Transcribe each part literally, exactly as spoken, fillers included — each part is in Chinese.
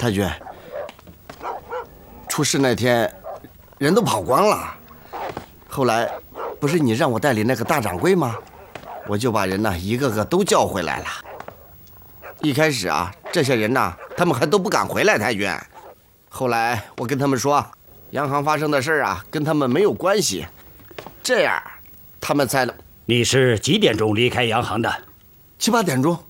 太君，出事那天人都跑光了，后来不是你让我带领那个大掌柜吗？我就把人呢一个个都叫回来了。一开始啊，这些人呢，他们还都不敢回来，太君。后来我跟他们说，洋行发生的事啊，跟他们没有关系，这样他们才能。 你是几点钟离开洋行的？ 七八点钟。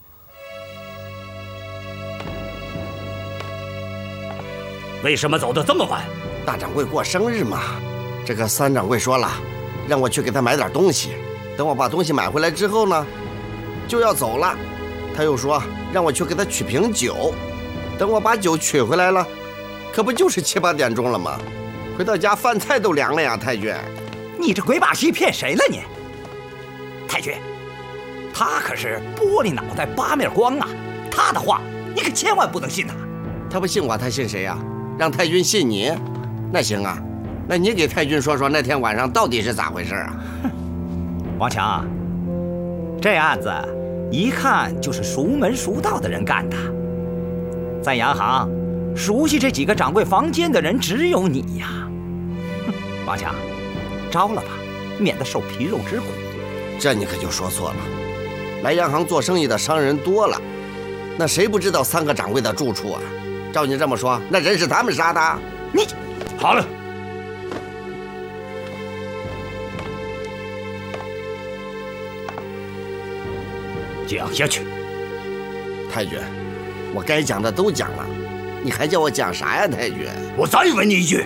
为什么走得这么晚？ 大掌柜过生日嘛，这个三掌柜说了，让我去给他买点东西。等我把东西买回来之后呢，就要走了。他又说让我去给他取瓶酒。等我把酒取回来了，可不就是七八点钟了吗？回到家饭菜都凉了呀，太君。 你这鬼把戏骗谁了你？太君，他可是玻璃脑袋八面光啊，他的话你可千万不能信他。 他不信我，他信谁呀？让太君信你？那行啊，那你给太君说说那天晚上到底是咋回事啊？ 王强，这案子一看就是熟门熟道的人干的，在洋行熟悉这几个掌柜房间的人只有你呀。哼，王强，招了吧，免得受皮肉之苦。 这你可就说错了，来洋行做生意的商人多了，那谁不知道三个掌柜的住处啊？照你这么说，那人是他们杀的？ 你好了，讲下去。 太君，我该讲的都讲了，你还叫我讲啥呀，太君？ 我再问你一句，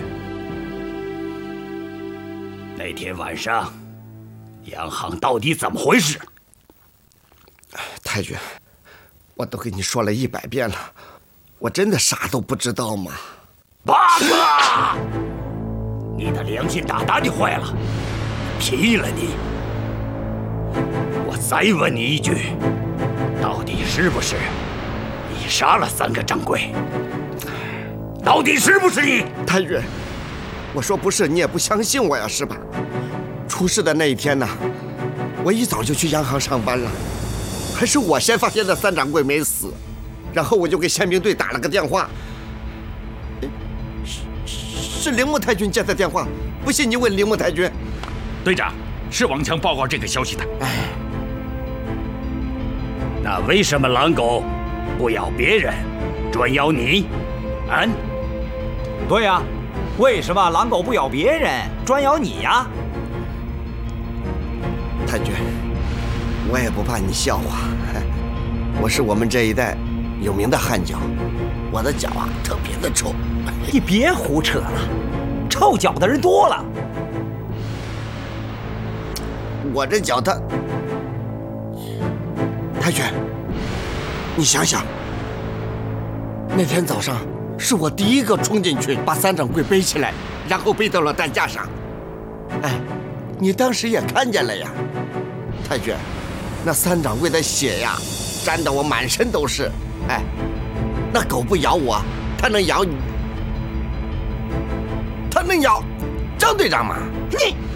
那天晚上洋行到底怎么回事？ 太君，我都跟你说了一百遍了，我真的啥都不知道吗？ 八哥，你的良心大大的坏了，劈了你！我再问你一句，到底是不是你杀了三个掌柜？到底是不是你？ 太君，我说不是，你也不相信我呀，是吧？出事的那一天呢，我一早就去洋行上班了，还是我先发现的三掌柜没死，然后我就给宪兵队打了个电话。是铃木太君接的电话，不信你问铃木太君。 队长，是王强报告这个消息的。 哎， 那为什么狼狗不咬别人，专咬你？啊？ 对呀、啊，为什么狼狗不咬别人，专咬你呀？ 太君，我也不怕你笑话，我是我们这一代有名的汗脚，我的脚啊特别的臭。 你别胡扯了，臭脚的人多了。 我这脚它……太君，你想想，那天早上是我第一个冲进去把三掌柜背起来，然后背到了担架上。哎，你当时也看见了呀，太君，那三掌柜的血呀，沾得我满身都是。哎，那狗不咬我，它能咬你？它能咬张队长吗？ 你。